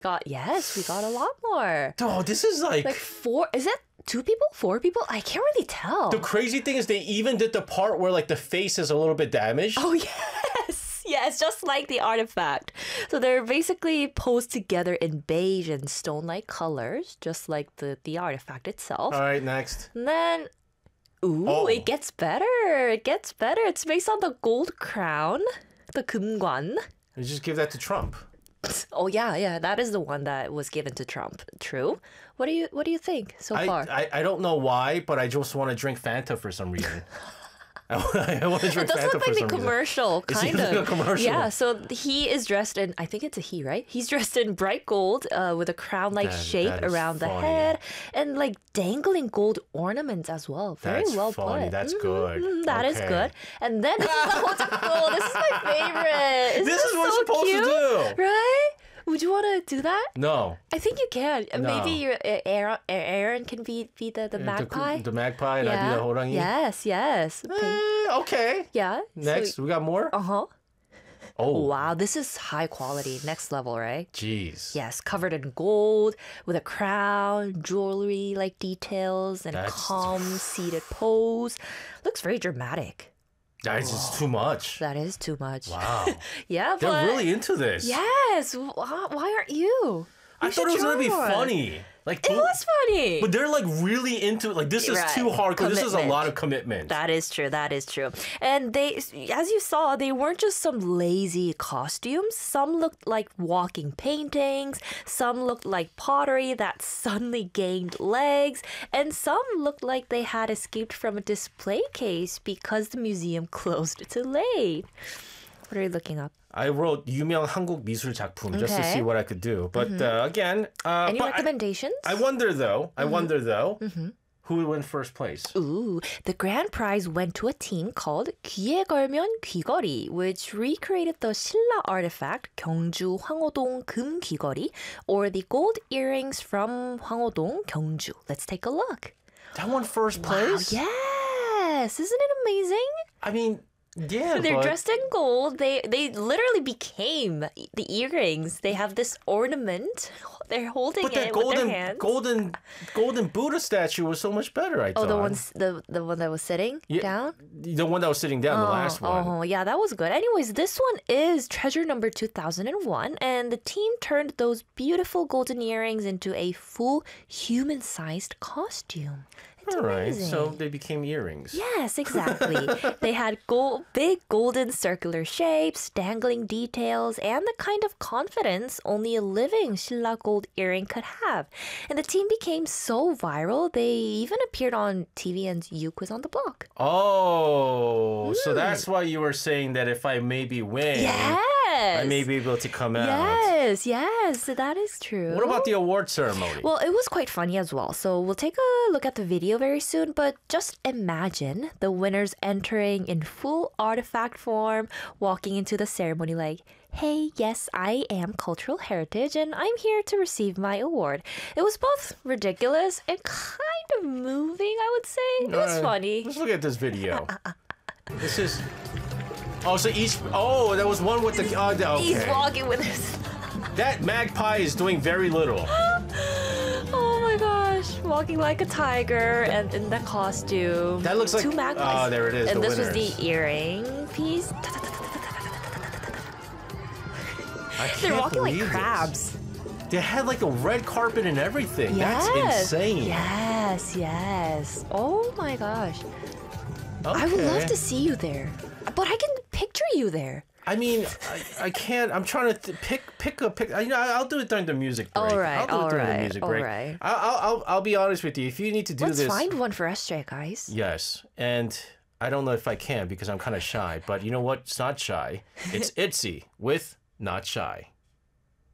Yes, we got a lot more. Oh, this is Like four, is it 2 people? 4 people? I can't really tell. the crazy thing is they even did the part where like the face is a little bit damaged. Oh, yes. Yes, just like the artifact. So they're basically posed together in beige and stone-like colors, just like the artifact itself. All right, next. And then, it gets better. It gets better. It's based on the gold crown, the 금관. You just give that to Trump. Oh yeah, that is the one that was given to Trump. True. What do you think so far? I don't know why, but I just want to drink Fanta for some reason. I want to drink It does Fanta look for like the some reason. commercial, It kind seems of. like a commercial. Yeah, so he is dressed in, I think it's a he, right? He's dressed in bright gold with a crown-like shape that is around the funny. head and like dangling gold ornaments as well. Very That's well funny. put. That's good. That is Okay. good. And then this is the Hotakko. This is my favorite. Isn't This is what so we're supposed cute? to do. Right? Would you want to do that? No. I think you can. No. Maybe your Aaron can be the magpie. The magpie and I be the horangi. Yes. Okay. Yeah. Next, we got more? Uh-huh. Oh, Wow, this is high quality, next level, right? jeez. Yes, covered in gold, with a crown, jewelry like details, and That's- calm seated pose. Looks very dramatic. That's just too much. That is too much. Wow. Yeah, They're but really into this. yes. Why aren't you? I thought it was going to be funny. Like, It was funny. But they're like really into it. Like, this is Right. too hardcore. This is a Commitment. lot of commitment. That is true. That is true. And they, as you saw, they weren't just some lazy costumes. Some looked like walking paintings. Some looked like pottery that suddenly gained legs. And some looked like they had escaped from a display case because the museum closed too late. What are you looking up? I wrote 유명 한국 미술 작품 just to Okay. see what I could do. But again, Any but recommendations? I wonder though, who won first place? Ooh, the grand prize went to a team called 귀에 걸면 귀걸이, which recreated the 신라 artifact 경주 황호동 금 귀걸이, or the gold earrings from 황호동 경주. Let's take a look. That won first place? Wow, yes, isn't it amazing? I mean, yeah, They're but dressed in gold. They literally became the earrings. They have this ornament. They're holding but it that with their hands. golden Buddha statue was so much better, I Oh, thought. the one that was sitting down. The one that was sitting down, the last one. Oh, yeah, that was good. Anyways, this one is treasure number 2001, and the team turned those beautiful golden earrings into a full human-sized costume. It's All right, amazing. so they became earrings. Yes, exactly. They had big golden circular shapes, dangling details, and the kind of confidence only a living 신라 gold earring could have. And the team became so viral, they even appeared on TVN's You Quiz on the Block. Oh, so that's why you were saying that if I maybe win, Yes! I may be able to come out. Yes, that is true. What about the award ceremony? Well, it was quite funny as well. So we'll take a look at the video very soon, but just imagine the winners entering in full artifact form, walking into the ceremony like, hey, yes, I am cultural heritage and I'm here to receive my award. It was both ridiculous and kind of moving, I would say. It was funny. Let's look at this video. This is. Oh, so each. Oh, that was one with the. Okay. He's walking with his... That magpie is doing very little. Oh my gosh, walking like a tiger and in that costume. That looks like- two magpies. oh, there it is, And the this was winners. the earring piece. I They're can't walking like believe this. crabs. They had like a red carpet and everything. That's insane. Yes. Oh my gosh. I would Okay. love to see you there. But I can picture you there. I mean, I can't. I'm trying to pick a. You know, I'll do it during the music break. All right, I'll do it during the music break. all right. I'll be honest with you. If you need to do Let's this, find one for SJ, guys. yes. And I don't know if I can because I'm kind of shy. But you know what? It's not shy. It's Itzy with Not Shy.